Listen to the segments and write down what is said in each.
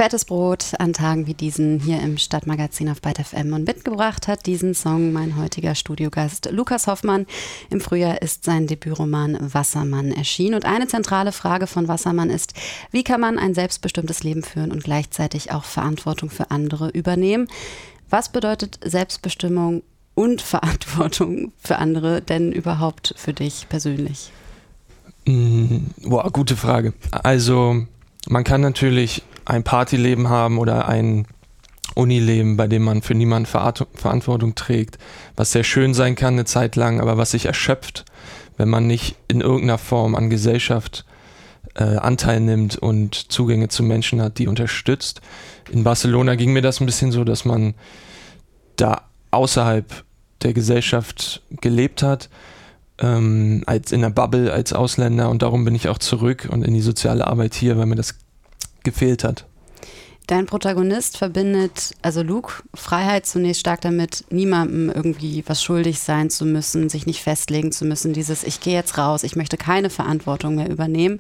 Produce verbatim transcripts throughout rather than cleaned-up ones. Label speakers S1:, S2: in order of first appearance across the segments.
S1: Fettes Brot an Tagen wie diesen hier im Stadtmagazin auf Byte F M, und mitgebracht hat diesen Song mein heutiger Studiogast Lukas Hoffmann. Im Frühjahr ist sein Debütroman Wassermann erschienen, und eine zentrale Frage von Wassermann ist: Wie kann man ein selbstbestimmtes Leben führen und gleichzeitig auch Verantwortung für andere übernehmen? Was bedeutet Selbstbestimmung und Verantwortung für andere denn überhaupt für dich persönlich?
S2: Mm, boah, gute Frage. Also man kann natürlich ein Partyleben haben oder ein Unileben, bei dem man für niemanden Verantwortung trägt, was sehr schön sein kann eine Zeit lang, aber was sich erschöpft, wenn man nicht in irgendeiner Form an Gesellschaft äh, Anteil nimmt und Zugänge zu Menschen hat, die unterstützt. In Barcelona ging mir das ein bisschen so, dass man da außerhalb der Gesellschaft gelebt hat, ähm, als in der Bubble als Ausländer, und darum bin ich auch zurück und in die soziale Arbeit hier, weil mir das gefehlt hat.
S1: Dein Protagonist verbindet, also Luke, Freiheit zunächst stark damit, niemandem irgendwie was schuldig sein zu müssen, sich nicht festlegen zu müssen, dieses ich gehe jetzt raus, ich möchte keine Verantwortung mehr übernehmen.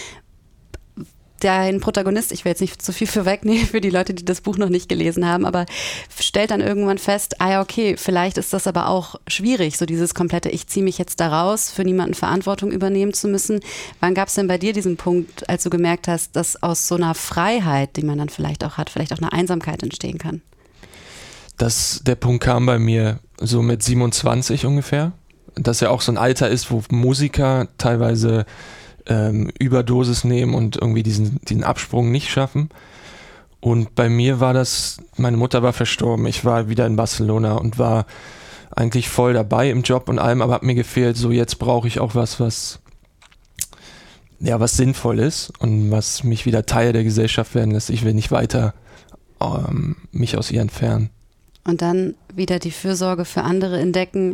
S1: Dein Protagonist, ich will jetzt nicht zu viel vorwegnehmen für die Leute, die das Buch noch nicht gelesen haben, aber stellt dann irgendwann fest, ah ja, okay, vielleicht ist das aber auch schwierig, so dieses komplette, ich ziehe mich jetzt da raus, für niemanden Verantwortung übernehmen zu müssen. Wann gab es denn bei dir diesen Punkt, als du gemerkt hast, dass aus so einer Freiheit, die man dann vielleicht auch hat, vielleicht auch eine Einsamkeit entstehen kann?
S2: Das, der Punkt kam bei mir so mit siebenundzwanzig ungefähr, dass ja auch so ein Alter ist, wo Musiker teilweise Ähm, Überdosis nehmen und irgendwie diesen, diesen Absprung nicht schaffen. Und bei mir war das, meine Mutter war verstorben, ich war wieder in Barcelona und war eigentlich voll dabei im Job und allem, aber hat mir gefehlt, so jetzt brauche ich auch was, was ja, was sinnvoll ist und was mich wieder Teil der Gesellschaft werden lässt. Ich will nicht weiter ähm, mich aus ihr entfernen.
S1: Und dann wieder die Fürsorge für andere entdecken,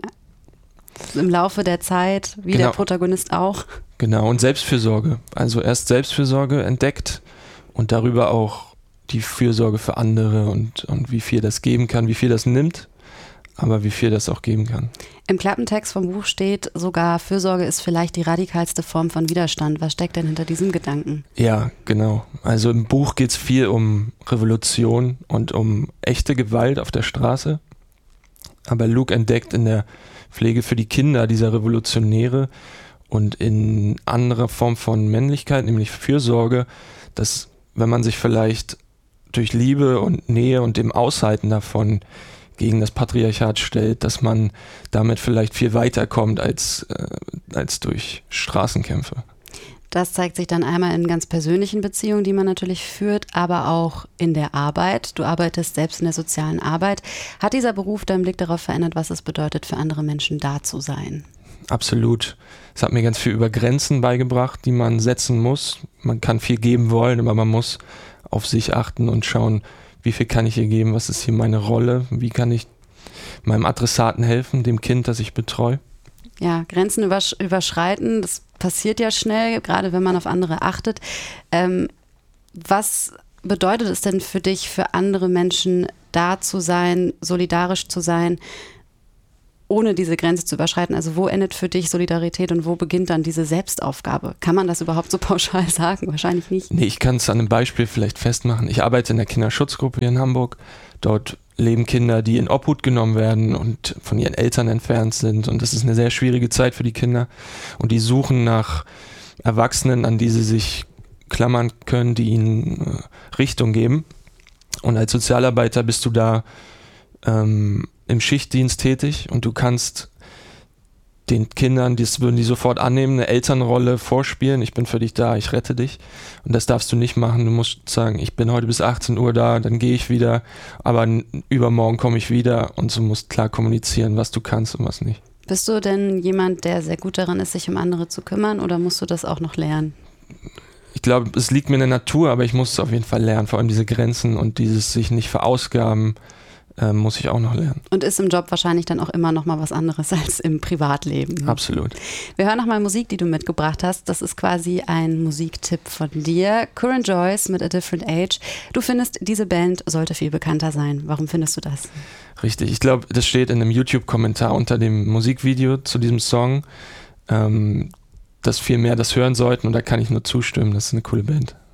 S1: im Laufe der Zeit, wie genau. Der Protagonist auch.
S2: Genau, und Selbstfürsorge. Also erst Selbstfürsorge entdeckt und darüber auch die Fürsorge für andere und, und wie viel das geben kann, wie viel das nimmt, aber wie viel das auch geben kann.
S1: Im Klappentext vom Buch steht sogar, Fürsorge ist vielleicht die radikalste Form von Widerstand. Was steckt denn hinter diesem Gedanken?
S2: Ja, genau. Also im Buch geht es viel um Revolution und um echte Gewalt auf der Straße. Aber Luke entdeckt in der Pflege für die Kinder dieser Revolutionäre und in anderer Form von Männlichkeit, nämlich Fürsorge, dass wenn man sich vielleicht durch Liebe und Nähe und dem Aushalten davon gegen das Patriarchat stellt, dass man damit vielleicht viel weiterkommt als, äh, als durch Straßenkämpfe.
S1: Das zeigt sich dann einmal in ganz persönlichen Beziehungen, die man natürlich führt, aber auch in der Arbeit. Du arbeitest selbst in der sozialen Arbeit. Hat dieser Beruf deinen Blick darauf verändert, was es bedeutet, für andere Menschen da zu sein?
S2: Absolut. Es hat mir ganz viel über Grenzen beigebracht, die man setzen muss. Man kann viel geben wollen, aber man muss auf sich achten und schauen, wie viel kann ich hier geben, was ist hier meine Rolle, wie kann ich meinem Adressaten helfen, dem Kind, das ich betreue.
S1: Ja, Grenzen übersch- überschreiten, das passiert ja schnell, gerade wenn man auf andere achtet. Ähm, was bedeutet es denn für dich, für andere Menschen da zu sein, solidarisch zu sein, ohne diese Grenze zu überschreiten? Also wo endet für dich Solidarität und wo beginnt dann diese Selbstaufgabe? Kann man das überhaupt so pauschal sagen? Wahrscheinlich nicht.
S2: Nee, ich kann es an einem Beispiel vielleicht festmachen. Ich arbeite in der Kinderschutzgruppe hier in Hamburg. Dort leben Kinder, die in Obhut genommen werden und von ihren Eltern entfernt sind. Und das ist eine sehr schwierige Zeit für die Kinder. Und die suchen nach Erwachsenen, an die sie sich klammern können, die ihnen äh, Richtung geben. Und als Sozialarbeiter bist du da ähm, im Schichtdienst tätig und du kannst den Kindern, das würden die sofort annehmen, eine Elternrolle vorspielen. Ich bin für dich da, ich rette dich. Und das darfst du nicht machen. Du musst sagen, ich bin heute bis achtzehn Uhr da, dann gehe ich wieder, aber übermorgen komme ich wieder, und so musst klar kommunizieren, was du kannst und was nicht.
S1: Bist du denn jemand, der sehr gut daran ist, sich um andere zu kümmern, oder musst du das auch noch lernen?
S2: Ich glaube, es liegt mir in der Natur, aber ich muss es auf jeden Fall lernen. Vor allem diese Grenzen und dieses sich nicht verausgaben, äh, muss ich auch noch lernen.
S1: Und ist im Job wahrscheinlich dann auch immer noch mal was anderes als im Privatleben.
S2: Absolut.
S1: Wir hören noch mal Musik, die du mitgebracht hast. Das ist quasi ein Musiktipp von dir. Current Joyce mit A Different Age. Du findest, diese Band sollte viel bekannter sein. Warum findest du das?
S2: Richtig. Ich glaube, das steht in einem YouTube-Kommentar unter dem Musikvideo zu diesem Song, ähm, dass viel mehr das hören sollten, und da kann ich nur zustimmen. Das ist eine coole Band.